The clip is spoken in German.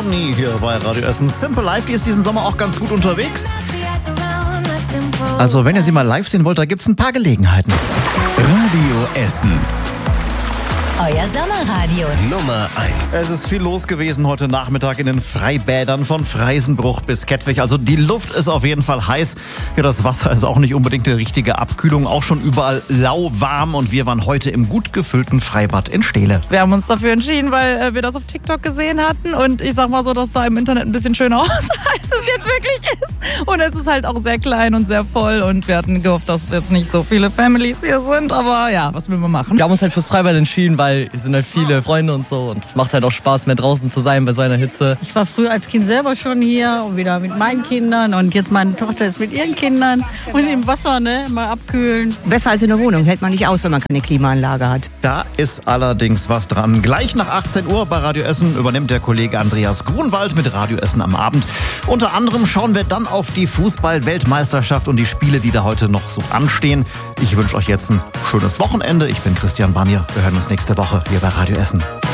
Journey hier bei Radio Essen. Simple Life, die ist diesen Sommer auch ganz gut unterwegs. Also wenn ihr sie mal live sehen wollt, da gibt's ein paar Gelegenheiten. Radio Essen. Euer Sommerradio. Nummer 1. Es ist viel los gewesen heute Nachmittag in den Freibädern von Freisenbruch bis Kettwig. Also die Luft ist auf jeden Fall heiß. Ja, das Wasser ist auch nicht unbedingt die richtige Abkühlung. Auch schon überall lauwarm. Und wir waren heute im gut gefüllten Freibad in Steele. Wir haben uns dafür entschieden, weil wir das auf TikTok gesehen hatten. Und ich sag mal so, das sah im Internet ein bisschen schöner aus, als es jetzt wirklich ist. Und es ist halt auch sehr klein und sehr voll. Und wir hatten gehofft, dass jetzt nicht so viele Families hier sind. Aber ja, was will man machen? Wir haben uns halt fürs Freibad entschieden, weil es sind halt viele Freunde und so. Und es macht halt auch Spaß, mehr draußen zu sein bei so einer Hitze. Ich war früher als Kind selber schon hier und wieder mit meinen Kindern. Und jetzt meine Tochter ist mit ihren Kindern. Muss ich im Wasser mal abkühlen. Besser als in der Wohnung. Hält man nicht aus, wenn man keine Klimaanlage hat. Da ist allerdings was dran. Gleich nach 18 Uhr bei Radio Essen übernimmt der Kollege Andreas Grunwald mit Radio Essen am Abend. Unter anderem schauen wir dann auf die Fußball-Weltmeisterschaft und die Spiele, die da heute noch so anstehen. Ich wünsche euch jetzt ein schönes Wochenende. Ich bin Christian Banier. Wir hören uns nächste Woche hier bei Radio Essen.